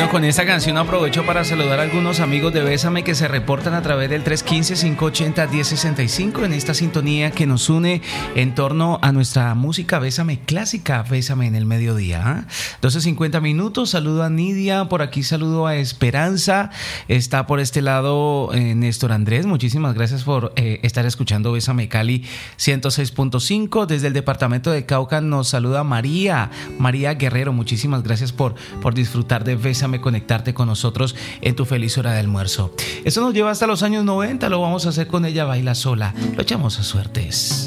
Bueno, con esta canción aprovecho para saludar a algunos amigos de Bésame que se reportan a través del 315-580-1065 en esta sintonía que nos une en torno a nuestra música Bésame clásica, Bésame en el mediodía. 12:50 minutos, saludo a Nidia, por aquí saludo a Esperanza, está por este lado Néstor Andrés, muchísimas gracias por estar escuchando Bésame Cali 106.5. Desde el departamento de Cauca nos saluda María Guerrero, muchísimas gracias por disfrutar de Bésame, conectarte con nosotros en tu feliz hora de almuerzo. Eso nos lleva hasta los años 90, lo vamos a hacer con Ella Baila Sola, lo echamos a suertes.